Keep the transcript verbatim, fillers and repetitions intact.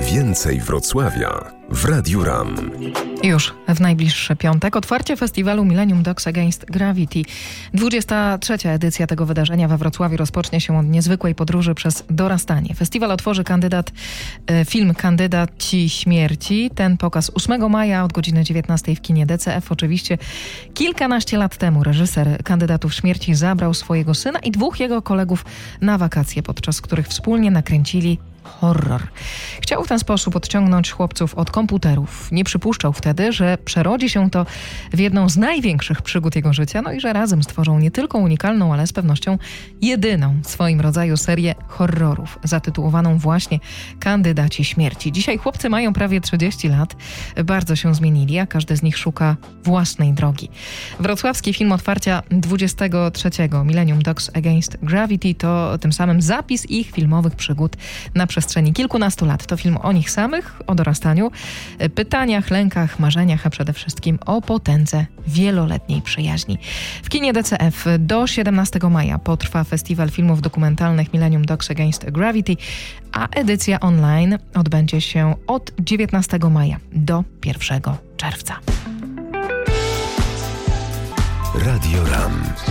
Więcej Wrocławia w Radiu RAM. Już w najbliższy piątek otwarcie festiwalu Millennium Dogs Against Gravity. dwudziesta trzecia edycja tego wydarzenia we Wrocławiu rozpocznie się od niezwykłej podróży przez dorastanie. Festiwal otworzy kandydat, e, film Kandydaci Śmierci. Ten pokaz ósmego maja od godziny dziewiętnastej w kinie D C F. Oczywiście kilkanaście lat temu reżyser Kandydatów Śmierci zabrał swojego syna i dwóch jego kolegów na wakacje, podczas których wspólnie nakręcili horror. Chciał w ten sposób odciągnąć chłopców od komputerów. Nie przypuszczał wtedy, że przerodzi się to w jedną z największych przygód jego życia, no i że razem stworzą nie tylko unikalną, ale z pewnością jedyną w swoim rodzaju serię horrorów, zatytułowaną właśnie Kandydaci Śmierci. Dzisiaj chłopcy mają prawie trzydzieści lat, bardzo się zmienili, a każdy z nich szuka własnej drogi. Wrocławski film otwarcia dwudziestego trzeciego Millennium Dogs Against Gravity to tym samym zapis ich filmowych przygód na przestrzeni kilkunastu lat. To film o nich samych, o dorastaniu, pytaniach, lękach, marzeniach, a przede wszystkim o potędze wieloletniej przyjaźni. W kinie D C F do siedemnastego maja potrwa festiwal filmów dokumentalnych Millennium Dogs Against Gravity, a edycja online odbędzie się od dziewiętnastego maja do pierwszego czerwca. Radio RAM.